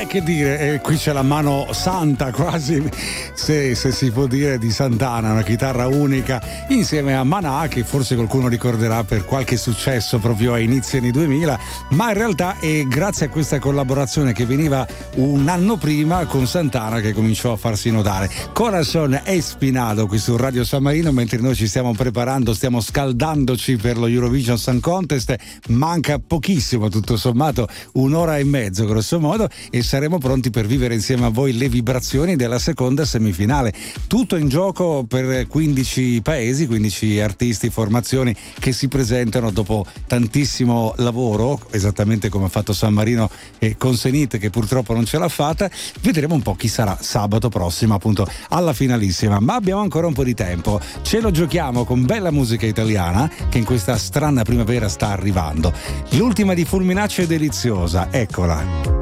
che dire, qui c'è la mano santa quasi, se si può dire, di Santana, una chitarra unica insieme a Manà, che forse qualcuno ricorderà per qualche successo proprio a inizi anni 2000, ma in realtà è grazie a questa collaborazione che veniva un anno prima con Santana che cominciò a farsi notare. Corazon Espinado qui su Radio San Marino, mentre noi ci stiamo preparando, stiamo scaldandoci per lo Eurovision Song Contest. Manca pochissimo, tutto sommato un'ora e mezzo grosso modo, e saremo pronti per vivere insieme a voi le vibrazioni della seconda semifinale. Tutto in gioco per 15 paesi, 15 artisti, formazioni che si presentano dopo tantissimo lavoro, esattamente come ha fatto San Marino e con Senit, che purtroppo non ce l'ha fatta. Vedremo un po' chi sarà sabato prossimo appunto alla finalissima, ma abbiamo ancora un po' di tempo, ce lo giochiamo con bella musica italiana che in questa strana primavera sta arrivando. L'ultima di Fulminacci è deliziosa, eccola.